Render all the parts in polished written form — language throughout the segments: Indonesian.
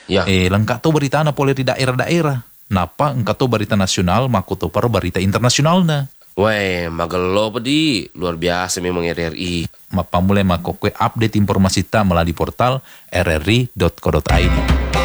Ya. Lengkap tuh berita na boleh di daerah-daerah. Napa engkau tuh berita nasional, maku tuh per berita internasional na. Weh, magelo pedi. Luar biasa memang RRI. Mapa mulai makokwe update informasi ta melalui portal rri.co.id.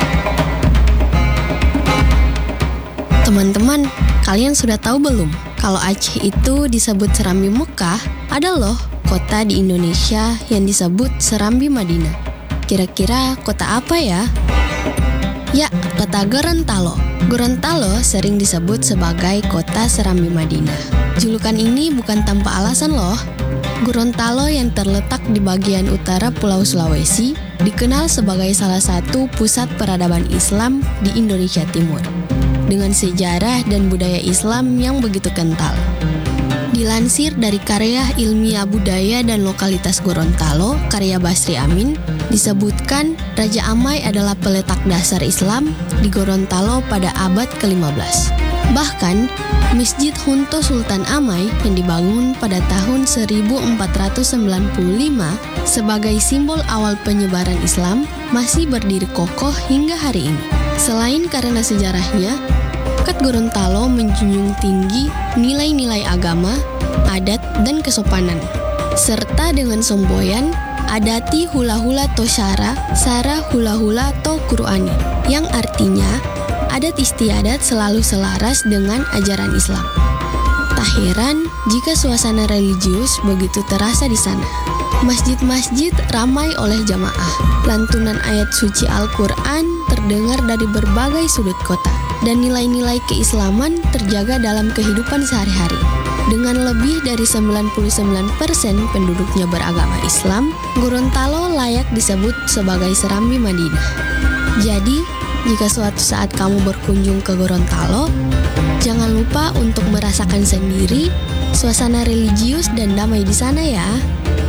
Teman-teman, kalian sudah tahu belum? Kalau Aceh itu disebut Serambi Mekah, ada loh kota di Indonesia yang disebut Serambi Madinah. Kira-kira kota apa ya? Ya, kota Gorontalo. Gorontalo sering disebut sebagai kota Serambi Madinah. Julukan ini bukan tanpa alasan loh. Gorontalo yang terletak di bagian utara Pulau Sulawesi dikenal sebagai salah satu pusat peradaban Islam di Indonesia Timur, dengan sejarah dan budaya Islam yang begitu kental. Dilansir dari karya ilmiah budaya dan lokalitas Gorontalo, karya Basri Amin, disebutkan Raja Amai adalah peletak dasar Islam di Gorontalo pada abad ke-15. Bahkan, Masjid Hunto Sultan Amai yang dibangun pada tahun 1495 sebagai simbol awal penyebaran Islam masih berdiri kokoh hingga hari ini. Selain karena sejarahnya, Kat Gorontalo menjunjung tinggi nilai-nilai agama, adat, dan kesopanan. Serta dengan semboyan, adati hula-hula to syara, sara hula-hula to Qur'ani, yang artinya adat istiadat selalu selaras dengan ajaran Islam. Tak heran jika suasana religius begitu terasa di sana. Masjid-masjid ramai oleh jamaah. Lantunan ayat suci Al-Quran terdengar dari berbagai sudut kota. Dan nilai-nilai keislaman terjaga dalam kehidupan sehari-hari. Dengan lebih dari 99% penduduknya beragama Islam, Gorontalo layak disebut sebagai Serambi Madinah. Jadi, jika suatu saat kamu berkunjung ke Gorontalo, jangan lupa untuk merasakan sendiri suasana religius dan damai di sana ya.